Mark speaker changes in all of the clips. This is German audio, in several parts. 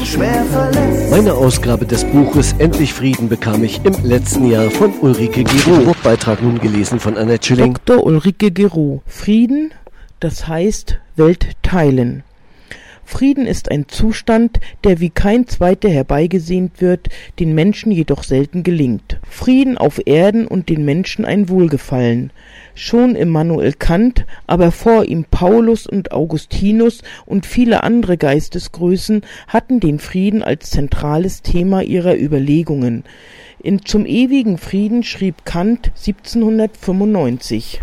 Speaker 1: schwer verletzt.
Speaker 2: Meine Ausgabe des Buches Endlich Frieden bekam ich im letzten Jahr von Ulrike Gero. Beitrag nun gelesen von Annette Schilling.
Speaker 3: Dr. Ulrike Gero. Frieden, das heißt Welt teilen. Frieden ist ein Zustand, der wie kein zweiter herbeigesehnt wird, den Menschen jedoch selten gelingt. Frieden auf Erden und den Menschen ein Wohlgefallen. Schon Immanuel Kant, aber vor ihm Paulus und Augustinus und viele andere Geistesgrößen hatten den Frieden als zentrales Thema ihrer Überlegungen. Zum ewigen Frieden schrieb Kant 1795: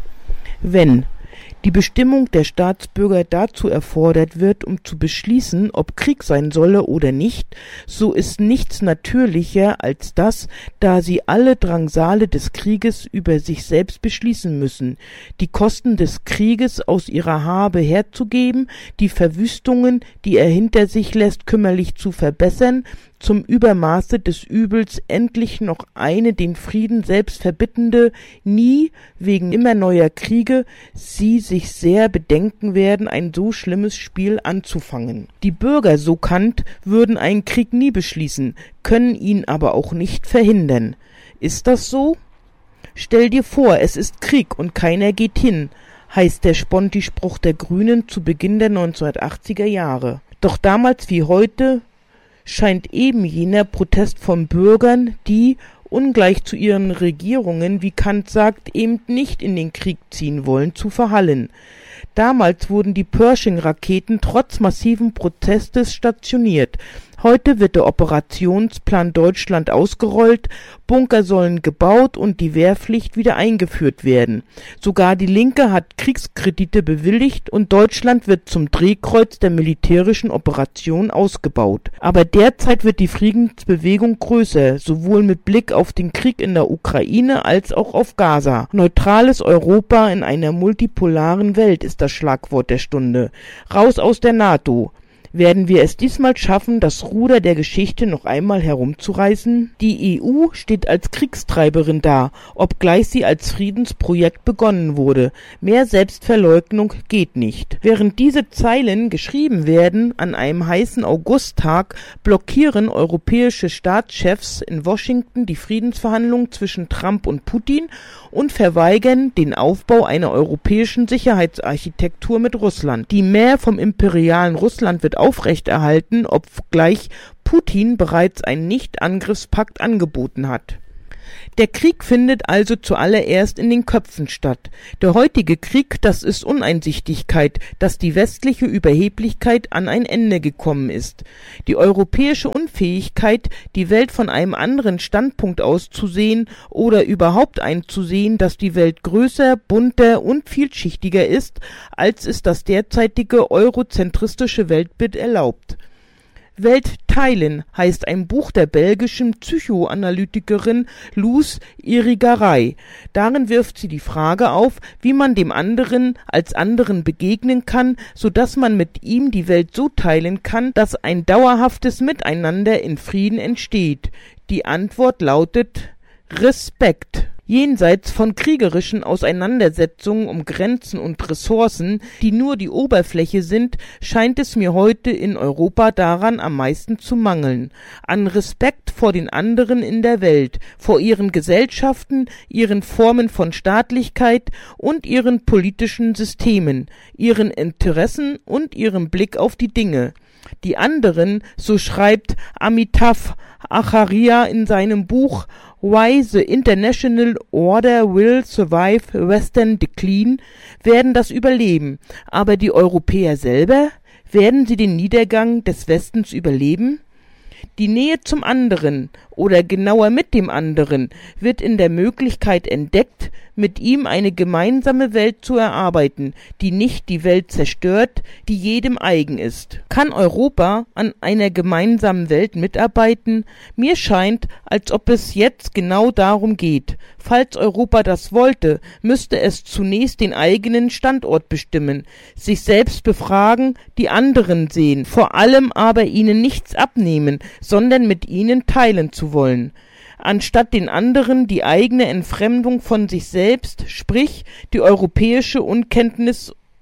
Speaker 3: Wenn die Bestimmung der Staatsbürger dazu erfordert wird, um zu beschließen, ob Krieg sein solle oder nicht, so ist nichts natürlicher als das, da sie alle Drangsale des Krieges über sich selbst beschließen müssen, die Kosten des Krieges aus ihrer Habe herzugeben, die Verwüstungen, die er hinter sich lässt, kümmerlich zu verbessern, zum Übermaße des Übels endlich noch eine den Frieden selbst verbittende, nie, wegen immer neuer Kriege, sie sich sehr bedenken werden, ein so schlimmes Spiel anzufangen. Die Bürger, so Kant, würden einen Krieg nie beschließen, können ihn aber auch nicht verhindern. Ist das so? Stell dir vor, es ist Krieg und keiner geht hin, heißt der Sponti-Spruch der Grünen zu Beginn der 1980er Jahre. Doch damals wie heute scheint eben jener Protest von Bürgern, die, ungleich zu ihren Regierungen, wie Kant sagt, eben nicht in den Krieg ziehen wollen, zu verhallen. Damals wurden die Pershing-Raketen trotz massiven Protestes stationiert. Heute wird der Operationsplan Deutschland ausgerollt, Bunker sollen gebaut und die Wehrpflicht wieder eingeführt werden. Sogar die Linke hat Kriegskredite bewilligt und Deutschland wird zum Drehkreuz der militärischen Operation ausgebaut. Aber derzeit wird die Friedensbewegung größer, sowohl mit Blick auf den Krieg in der Ukraine als auch auf Gaza. Neutrales Europa in einer multipolaren Welt ist das Schlagwort der Stunde. Raus aus der NATO. Werden wir es diesmal schaffen, das Ruder der Geschichte noch einmal herumzureißen? Die EU steht als Kriegstreiberin da, obgleich sie als Friedensprojekt begonnen wurde. Mehr Selbstverleugnung geht nicht. Während diese Zeilen geschrieben werden, an einem heißen Augusttag, blockieren europäische Staatschefs in Washington die Friedensverhandlungen zwischen Trump und Putin und verweigern den Aufbau einer europäischen Sicherheitsarchitektur mit Russland. Die Mehr vom imperialen Russland wird aufrechterhalten, obgleich Putin bereits einen Nichtangriffspakt angeboten hat. Der Krieg findet also zuallererst in den Köpfen statt. Der heutige Krieg, das ist Uneinsichtigkeit, dass die westliche Überheblichkeit an ein Ende gekommen ist. Die europäische Unfähigkeit, die Welt von einem anderen Standpunkt aus zu sehen oder überhaupt einzusehen, dass die Welt größer, bunter und vielschichtiger ist, als es das derzeitige eurozentristische Weltbild erlaubt. Welt teilen heißt ein Buch der belgischen Psychoanalytikerin Luz Irigaray. Darin wirft sie die Frage auf, wie man dem anderen als anderen begegnen kann, so dass man mit ihm die Welt so teilen kann, dass ein dauerhaftes Miteinander in Frieden entsteht. Die Antwort lautet Respekt. Jenseits von kriegerischen Auseinandersetzungen um Grenzen und Ressourcen, die nur die Oberfläche sind, scheint es mir heute in Europa daran am meisten zu mangeln. An Respekt vor den anderen in der Welt, vor ihren Gesellschaften, ihren Formen von Staatlichkeit und ihren politischen Systemen, ihren Interessen und ihrem Blick auf die Dinge. Die anderen, so schreibt Amitav Acharya in seinem Buch Why the International Order Will Survive Western Decline, werden das überleben. Aber die Europäer selber? Werden sie den Niedergang des Westens überleben? Die Nähe zum anderen oder genauer mit dem anderen wird in der Möglichkeit entdeckt, mit ihm eine gemeinsame Welt zu erarbeiten, die nicht die Welt zerstört, die jedem eigen ist. Kann Europa an einer gemeinsamen Welt mitarbeiten? Mir scheint, als ob es jetzt genau darum geht. Falls Europa das wollte, müsste es zunächst den eigenen Standort bestimmen, sich selbst befragen, die anderen sehen, vor allem aber ihnen nichts abnehmen, sondern mit ihnen teilen zu wollen. Anstatt den anderen die eigene Entfremdung von sich selbst, sprich die europäische Unkenntnis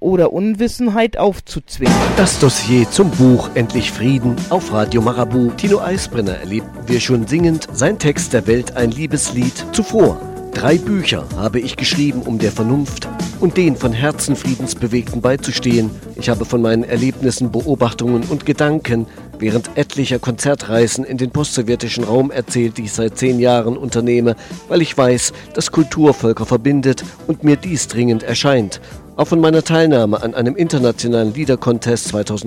Speaker 3: oder Unwissenheit aufzuzwingen.
Speaker 2: Das Dossier zum Buch Endlich Frieden auf Radio Marabu. Tino Eisbrenner erlebten wir schon singend sein Text der Welt ein Liebeslied. Zuvor 3 Bücher habe ich geschrieben, um der Vernunft und den von Herzen Friedensbewegten beizustehen. Ich habe von meinen Erlebnissen, Beobachtungen und Gedanken während etlicher Konzertreisen in den postsowjetischen Raum erzählt, die ich seit 10 Jahren unternehme, weil ich weiß, dass Kultur Völker verbindet und mir dies dringend erscheint. Auch von meiner Teilnahme an einem internationalen Liedercontest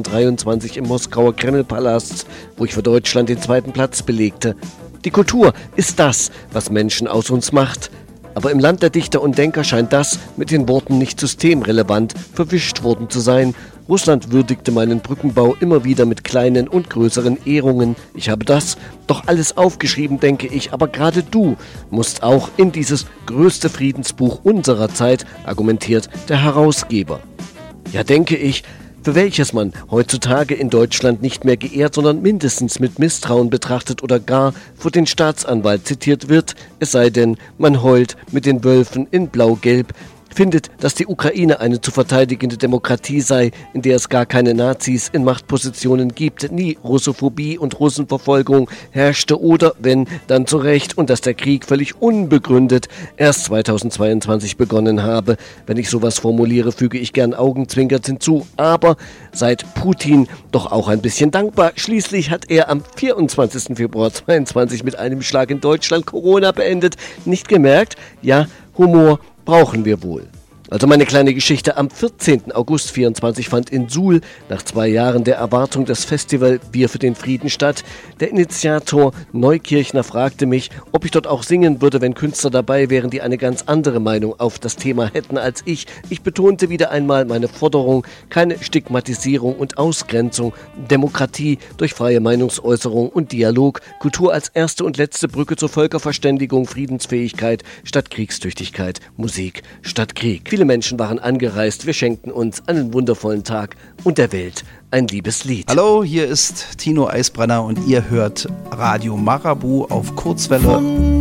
Speaker 2: 2023 im Moskauer Kremlpalast, wo ich für Deutschland den 2. Platz belegte. Die Kultur ist das, was Menschen aus uns macht. Aber im Land der Dichter und Denker scheint das mit den Worten nicht systemrelevant verwischt worden zu sein. Russland würdigte meinen Brückenbau immer wieder mit kleinen und größeren Ehrungen. Ich habe das doch alles aufgeschrieben, denke ich, aber gerade du musst auch in dieses größte Friedensbuch unserer Zeit, argumentiert der Herausgeber. Ja, denke ich, für welches man heutzutage in Deutschland nicht mehr geehrt, sondern mindestens mit Misstrauen betrachtet oder gar vor den Staatsanwalt zitiert wird, es sei denn, man heult mit den Wölfen in Blau-Gelb, findet, dass die Ukraine eine zu verteidigende Demokratie sei, in der es gar keine Nazis in Machtpositionen gibt, nie Russophobie und Russenverfolgung herrschte oder, wenn, dann zu Recht und dass der Krieg völlig unbegründet erst 2022 begonnen habe. Wenn ich sowas formuliere, füge ich gern augenzwinkert hinzu, aber seit Putin doch auch ein bisschen dankbar. Schließlich hat er am 24. Februar 2022 mit einem Schlag in Deutschland Corona beendet. Nicht gemerkt? Ja, Humor brauchen wir wohl. Also meine kleine Geschichte. Am 14. August 2024 fand in Suhl nach 2 Jahren der Erwartung das Festival Bier für den Frieden statt. Der Initiator Neukirchner fragte mich, ob ich dort auch singen würde, wenn Künstler dabei wären, die eine ganz andere Meinung auf das Thema hätten als ich. Ich betonte wieder einmal meine Forderung, keine Stigmatisierung und Ausgrenzung, Demokratie durch freie Meinungsäußerung und Dialog, Kultur als erste und letzte Brücke zur Völkerverständigung, Friedensfähigkeit statt Kriegstüchtigkeit, Musik statt Krieg. Viele Menschen waren angereist, wir schenkten uns einen wundervollen Tag und der Welt ein liebes Lied.
Speaker 1: Hallo, hier ist Tino Eisbrenner und ihr hört Radio Marabu auf Kurzwelle.